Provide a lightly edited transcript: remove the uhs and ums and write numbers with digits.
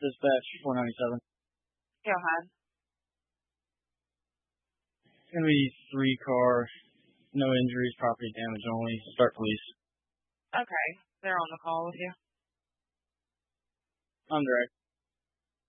Dispatch 497. Go ahead. It's going to be 3-car, no injuries, property damage only. Start police. Okay. They're on the call with you. I'm direct.